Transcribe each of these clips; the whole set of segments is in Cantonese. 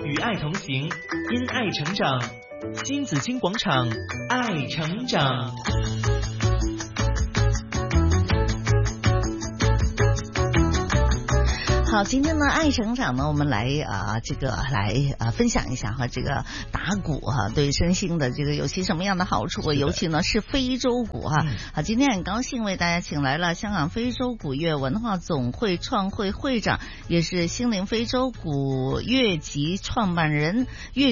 与爱同行，因爱成长。新紫金广场，爱成长。 好，今天呢，爱成长呢，我们来分享一下哈，这个打鼓哈对身心的这个有些什么样的好处，尤其呢是非洲鼓哈。好，今天很高兴为大家请来了香港非洲鼓乐文化总会创会会长，也是心灵非洲鼓乐集创办人，乐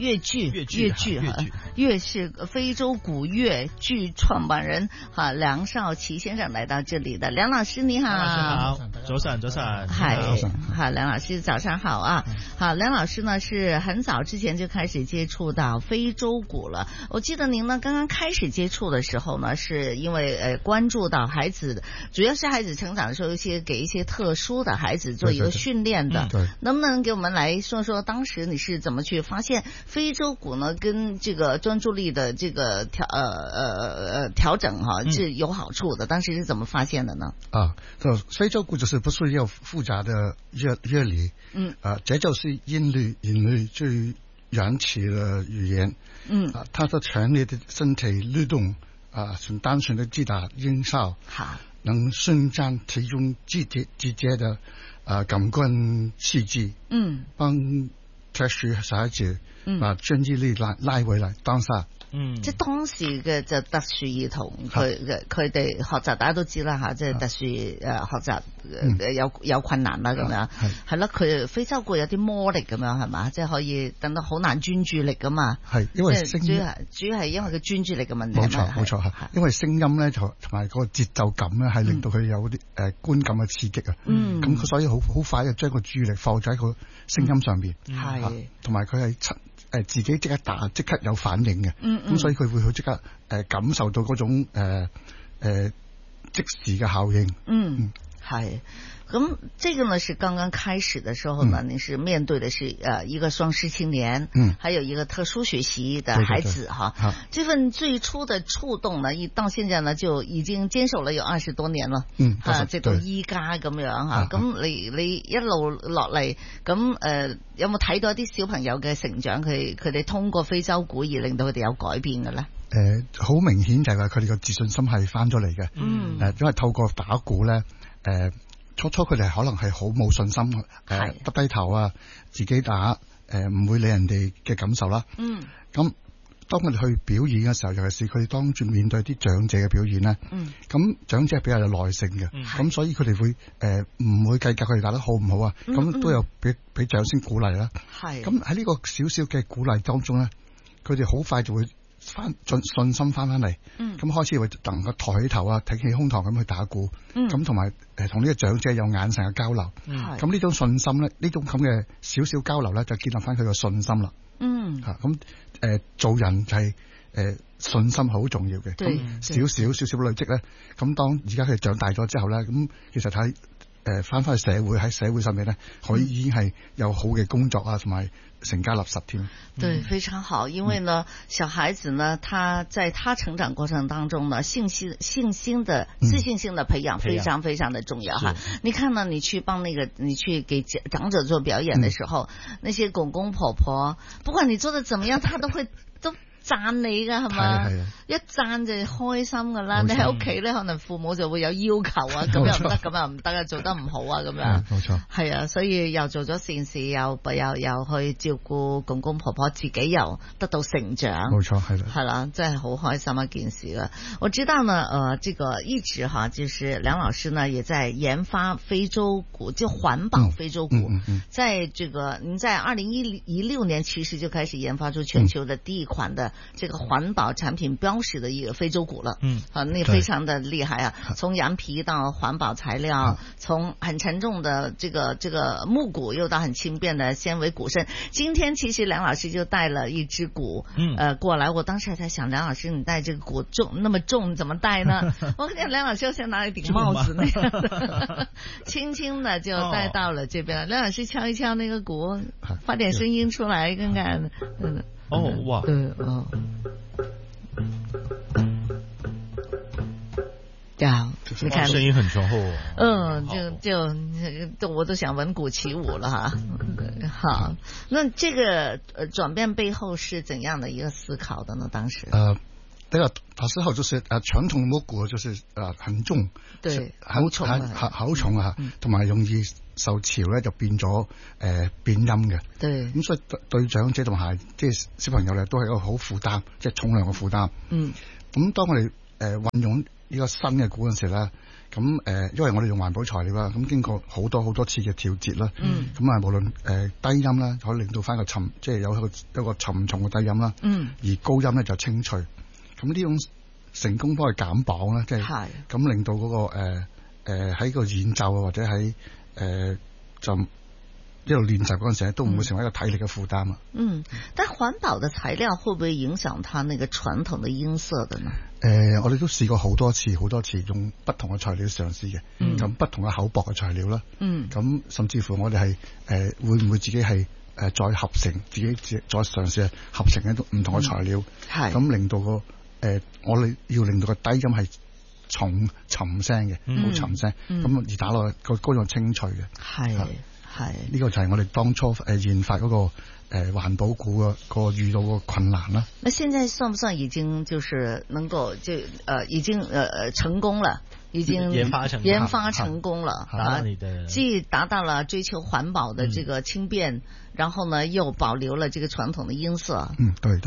是非洲鼓乐剧创办人哈梁少琪先生来到这里的。梁老师你好。 好，早晨。 嗨，好，梁老师早上好啊！好，梁老师呢是很早之前就开始接触到非洲鼓了。我记得您呢刚刚开始接触的时候呢，是因为关注到孩子，主要是孩子成长的时候，给一些特殊的孩子做一个训练的。 对， 能不能给我们来说说当时你是怎么去发现非洲鼓呢跟这个专注力的这个调整哈是有好处的？当时是怎么发现的呢？ 非洲鼓就是不是要复杂的乐理，这就是音律最原始的语言，它的强烈的身体律动，从单纯的击打音哨，能瞬间提供直接的感官刺激，帮特殊小孩子把專注力拉回來當下。 即係當時嘅就特殊兒童，佢哋學習大家都知啦嚇，即係特殊學習有困難啦咁樣，係啦，佢非洲鼓有啲魔力咁樣係嘛，即係可以等到好難專注力噶嘛。係因為主要係因為佢專注力嘅問題。冇錯係， 因為聲音咧就同埋個節奏感咧係令到佢有啲觀感嘅刺激啊。咁所以好快就將個注意力放咗喺個聲音上邊，係同埋佢係自己即刻打即刻有反應嘅，咁所以佢會好即刻感受到嗰種即時嘅效應。 係。咁這個呢是剛剛開始的時候呢，你是面對的是一個雙師青年，還有一個特殊學習的孩子哈。這份最初的觸動呢，到現在呢就已經堅守了有20多年了。直到依家咁樣吓。咁你一路落嚟，咁有冇睇到一啲小朋友嘅成長？佢哋通過非洲鼓而令到佢哋有改變嘅咧？ 好明顯就係話佢哋個自信心係翻咗嚟嘅。因為透過打鼓咧，初佢哋可能係好冇信心，耷低頭啊，自己打，唔會理人哋嘅感受啦。咁當佢哋去表演嘅時候，尤其是佢哋當住面對啲長者嘅表演咧，咁長者係比較有耐性嘅，咁所以佢哋會唔會計較佢哋打得好唔好啊？咁都有俾掌聲鼓勵啦。咁喺呢個少少嘅鼓勵當中咧，佢哋好快就會信心翻嚟，咁開始會能夠抬起頭啊，挺起胸膛咁去打鼓，咁同埋同呢個長者有眼神嘅交流，咁呢種信心咧，呢種咁嘅少少交流咧，就建立翻佢個信心啦。咁做人就係信心好重要嘅，咁少少累積咧，咁當而家佢長大咗之後咧，咁其實喺翻去社會喺社會上面咧，佢已經係有好嘅工作啊，同埋成家立室添。 對，非常好。因為呢，小孩子呢，他在他成長過程當中呢，自信心的培養非常非常的重要哈。你看呢，你去給長者做表演的時候，那些公公婆婆，不管你做得怎麼樣，他都讚你噶係嘛？一讚就開心噶啦。你喺屋企咧，可能父母就會有要求啊，咁又唔得，咁又唔得啊，做得唔好啊，咁樣。 冇錯。係啊，所以又做咗善事，又去照顧公公婆婆，自己又得到成長。 冇錯，係啦。 係啦，真係好開心一件事啦。我知道呢，這個一直哈，就是梁老師呢，也在研發非洲鼓，就環保非洲鼓。在這個您在2016年其實就開始研發出全球的第一款的這個環保產品標識的一個非洲鼓了。那非常的厲害啊！從羊皮到環保材料，從很沉重的這個木鼓，又到很輕便的纖維鼓身。今天其實梁老師就帶了一支鼓，過來。我當時還在想，梁老師你帶這個鼓那麼重，怎麼帶呢？我看梁老師好像拿了一頂帽子那樣的，輕輕的就帶到了這邊。梁老師敲一敲那個鼓，發點聲音出來，看看。 哇！ 呀， 你看聲音很醇厚。 就我都想聞鼓起舞了哈。好，那這個轉變背後是怎樣的一個思考的呢？當時這個時候就是傳統摸鼓就是很重， 對，好重啊，同埋容易受潮咧就變咗變音嘅。對，咁所以對長者同埋即係小朋友咧都係一個好負擔，即係重量嘅負擔。咁當我哋運用呢個新嘅鼓嗰陣時咧，咁因為我哋用環保材料啦，咁經過好多次嘅調節啦，咁啊無論低音啦，可以令到翻個即係有一個沉重嘅低音啦，而高音咧就清脆。咁呢種成功幫佢減磅啦，即係咁令到嗰個喺個演奏啊或者喺就一路練習嗰陣時都唔會成為一個體力嘅負擔啊。 但環保嘅材料會唔會影響它那個傳統嘅音色嘅呢？ 我哋都試過好多次用不同嘅材料嘗試嘅，咁不同嘅厚薄嘅材料啦，咁甚至乎我哋係會唔會自己係再合成，自己再嘗試合成一種唔同嘅材料，咁令到個我哋要令到個低音係沉聲嘅，好沉聲，咁而打落個高音清脆嘅。係呢個就係我哋當初研發嗰個環保鼓個遇到個困難啦。 那現在算不算已經就是能夠已經成功了？已經研發成功了啊！既達到了追求環保的這個輕便，然後呢又保留了這個傳統的音色。 對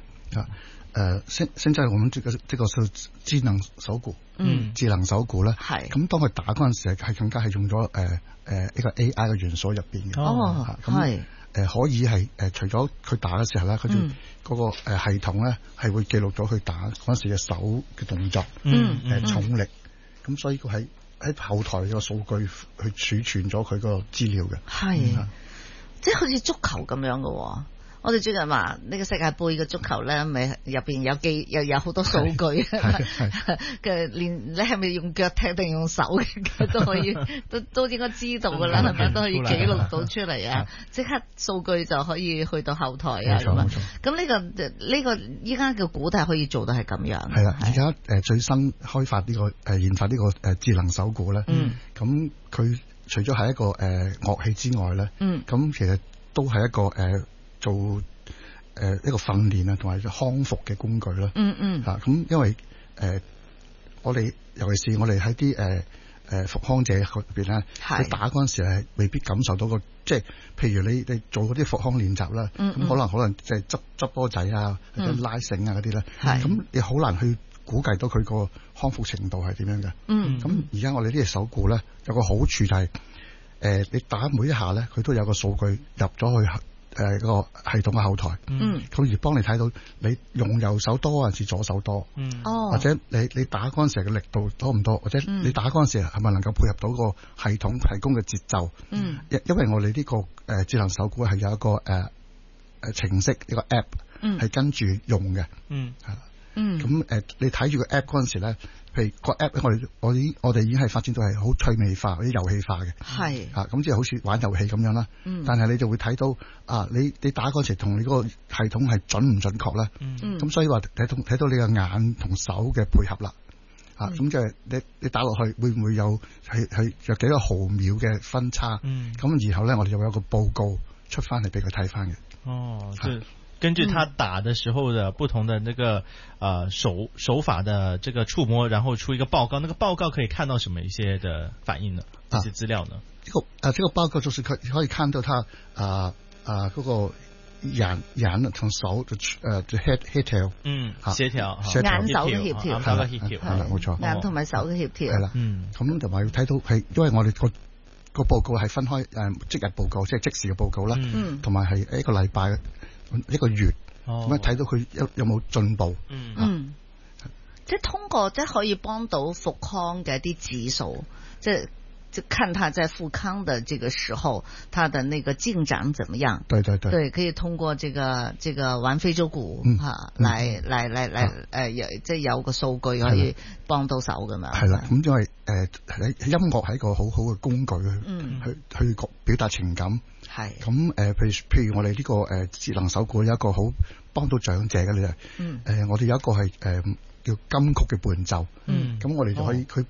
現在我們這個是智能手鼓，智能手鼓咧，咁當佢打嗰陣時係更加係用咗一個 AI 嘅元素入邊嘅。可以係除咗佢打嘅時候咧，佢仲嗰個系統咧係會記錄咗佢打嗰陣時嘅手嘅動作，重力，咁所以佢喺後台個數據去儲存咗佢個資料嘅。 即係好似足球咁樣嘅。我哋最近話呢個世界盃嘅足球咧，咪入邊有好多數據嘅，連你係咪用腳踢定用手嘅都可以，都應該知道噶啦，係咪都可以記錄到出嚟啊？即刻數據就可以去到後台啊咁啊。咁呢個依家嘅鼓係可以做到係咁樣。係啦，而家最新開發呢個研發呢個智能手鼓咧，咁佢除咗係一個樂器之外咧，咁其實都係一個做一個訓練啊，同埋康復嘅工具啦。咁因為我哋尤其是我哋喺啲復康者入邊咧，你打嗰陣時係未必感受到即係譬如你做嗰啲復康練習啦，咁可能即係執波仔啊，或者拉繩啊嗰啲咧，咁你好難去估計到佢個康復程度係點樣嘅。咁而家我哋呢隻手鼓咧有個好處就係你打每一下咧，佢都有個數據入咗去。個系統嘅後台，佢而幫你睇到你用右手多還是左手多，或者你打嗰陣時嘅力度多唔多，或者你打嗰陣時係咪能夠配合到個系統提供嘅節奏？因為我哋呢個智能手鼓係有一個程式，一個 app 係跟住用嘅，咁你睇住個 app 嗰陣時咧，譬如個 app 我哋已經係發展到係好趣味化、啲遊戲化嘅，咁即係好似玩遊戲咁樣啦。但係你就會睇到你打嗰時同你嗰個系統係準唔準確啦。咁所以話睇到你嘅眼同手嘅配合啦。咁即係你打落去會唔會有有幾個毫秒嘅分差？咁然後咧我哋就會有個報告出翻嚟俾佢睇翻嘅。 根據他打的時候的不同的那個手法的這個觸摸，然後出一個報告，那個報告可以看到什麼一些的反應呢？這些資料呢？ 這個報告就是可以看到他嗰個眼同手就協調， 協調， 眼手嘅協調， 係啦，協調，係啦，冇錯， 眼同埋手嘅協調， 係啦，咁同埋要睇到係，因為我哋個報告係分開即日報告，即係即時嘅報告啦，同埋係一個禮拜。一個月咁睇到佢有冇進步， 即係通過即係可以幫到復康嘅一啲指數，即係看他在復康的這個時候，他的那個進展怎麼樣？對，可以通過這個玩非洲鼓來即係有個數據可以幫到手噶嘛？ 係啦，咁因為音樂係一個好好嘅工具去表達情感。咁譬如我哋呢個智能手鼓有一個好幫到長者嘅咧，我哋有一個係叫金曲嘅伴奏，咁我哋就可以佢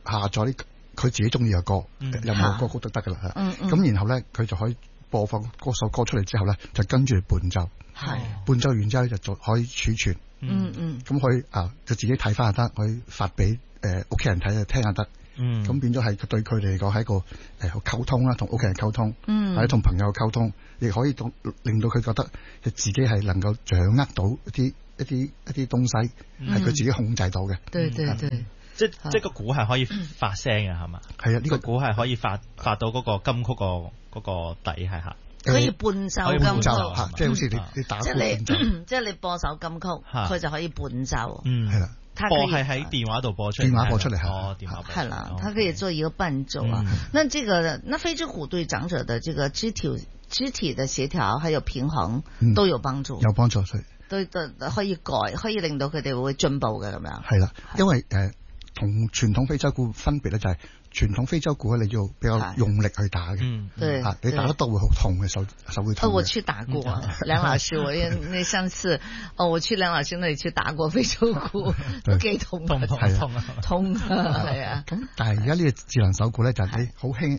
下載啲佢自己中意嘅歌，任何歌曲都得噶啦。咁然後咧，佢就可以播放嗰首歌出嚟之後咧，就跟住伴奏。伴奏完之後就可以儲存。咁可以就自己睇翻又得，可以發俾屋企人睇就聽又得。咁變咗係對佢哋嚟講係一個溝通啦，同屋企人溝通，或者同朋友溝通，亦可以令到佢覺得自己係能夠掌握到一啲東西，係佢自己控制到嘅。 對， 即個鼓係可以發聲嘅係嘛？係啊，呢個鼓係可以發到嗰個金曲嗰個底係下。 可以伴奏金曲， 即係好似你打鼓伴奏， 即係你播首金曲，佢就可以伴奏。 係啦。 播係喺電話度播出嚟， 電話播出嚟電話播。 係啦，它可以做一個伴奏啊。那非洲鼓對長者的這個肢體的協調還有平衡都有幫助。 有幫助， 對，可以令到佢哋會進步嘅咁樣。 係啦，因為同傳統非洲鼓分別咧就係傳統非洲鼓你要比較用力去打嘅，你打得多會好痛嘅，手會痛。 我去打過，梁老師，那上次我去梁老師那裡去打過非洲鼓，都幾痛啊，痛啊，係啊。咁但係而家呢個智能手鼓咧就係好輕，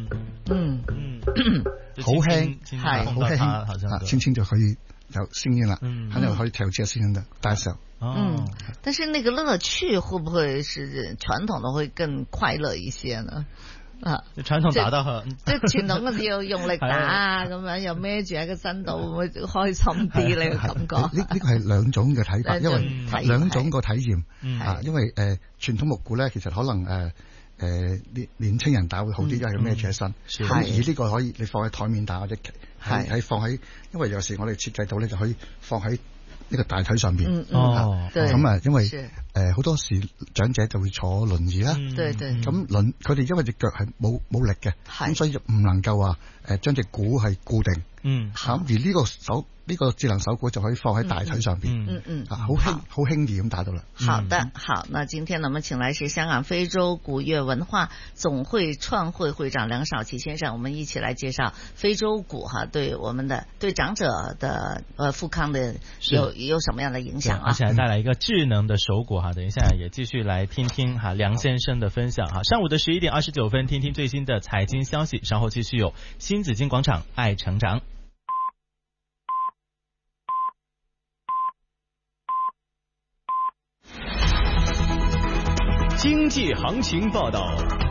好輕，係好輕，輕輕就可以有聲音啦，還有可以調節聲音的大小。 但是那個樂趣會不會是傳統的會更快樂一些呢？ 傳統打得很， 即係傳統嗰啲要用力打啊，咁樣又孭住喺個身度，會開心啲呢個感覺。呢個係兩種嘅睇法，因為兩種個體驗因為傳統木鼓咧，其實可能年青人打會好啲，因為孭住喺身。咁而呢個可以你放喺台面打或者係放喺，因為有時我哋設計到咧就可以放喺呢個大腿上邊。咁因為好多時長者就會坐輪椅啦。咁佢哋因為隻腳係冇力嘅，咁所以就唔能夠話將隻鼓係固定。而呢個智能手鼓就可以放喺大腿上邊，好輕易咁打到啦。 好的，好，那今天呢，我們請來是香港非洲鼓樂文化總會創會會長梁韶琪先生，我們一起來介紹非洲鼓對長者的復康的有什麼樣的影響啊？ 而且還帶來一個智能的手鼓哈，等一下也繼續來聽聽梁先生的分享哈。上午的11點29分，聽聽最新的財經消息，稍後繼續有新紫荊廣場愛成長。 經濟行情報道。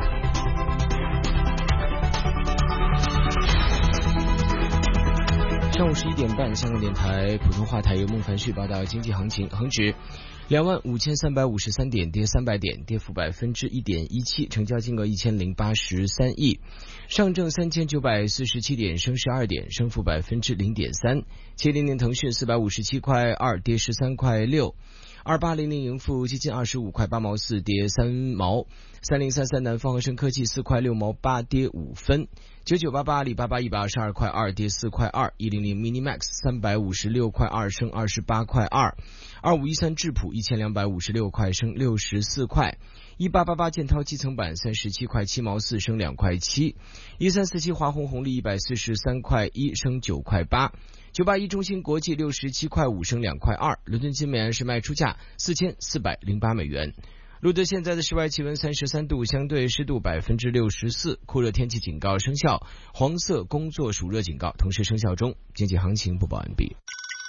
上午11點半，香港電台普通話台由孟凡旭報道經濟行情。恒指25,353點，跌300點，跌幅1.17%，成交金額1083億。上證3947點，升12點，升幅0.3%。7零零騰訊457塊2，跌13塊6。2800盈富基金25塊8毛4，跌3毛。3033南方恒生科技4塊6毛8，跌5分。9988阿里巴巴122塊2，跌4塊2。100 Minimax 356塊2，升28塊2。2513智普1256塊，升64塊。1888建滔基層板37塊7毛4，升2塊7。1347華虹紅利143塊1，升9塊8。981中芯國際67塊5，升2塊2。倫敦金每安士賣出價4408美元。錄得現在的室外氣溫33度，相對濕度64%，酷熱天氣警告生效，黃色工作暑熱警告同時生效中。經濟行情播報完畢。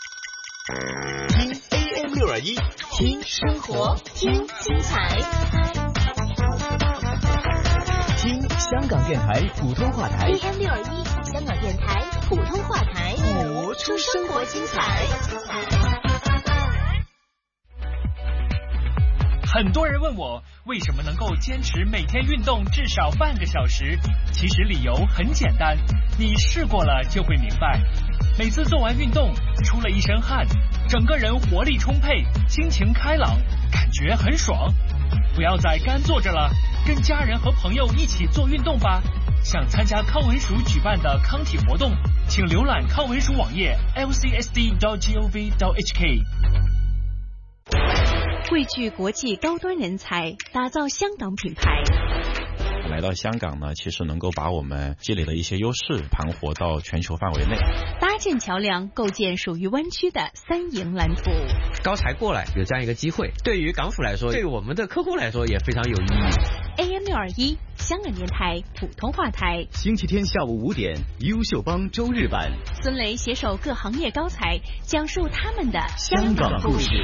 聽 AM 621，聽生活，聽精彩，聽香港電台普通話台 AM 621，香港電台普通話台， 活出生活精彩。 很多人問我為什麼能夠堅持每天運動至少半個小時，其實理由很簡單，你試過了就會明白。每次做完運動，出了一身汗，整個人活力充沛，心情開朗，感覺很爽。不要再乾坐着了，跟家人和朋友一起做運動吧。想參加康文署舉辦的康體活動，請瀏覽康文署網頁 lcsd.gov.hk。 匯聚國際高端人才，打造香港品牌。 來到香港呢，其實能夠把我們積累的一些優勢盤活到全球範圍內， 搭建橋樑，構建屬於灣區的三贏藍圖。 高才過來有這樣一個機會，對於港府來說，對於我們的客戶來說也非常有意義。 AM621，香港电台普通话台。 星期天下午5点，优秀帮周日版， 孙雷携手各行业高才，讲述他们的香港故事。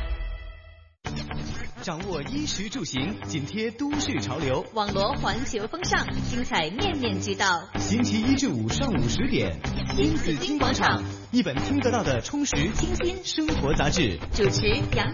掌握衣食住行，紧贴都市潮流， 网罗环球风尚，精彩面面俱到。 星期一至五上午10点， 新紫金广场， 一本听得到的充实清新生活杂志。 主持杨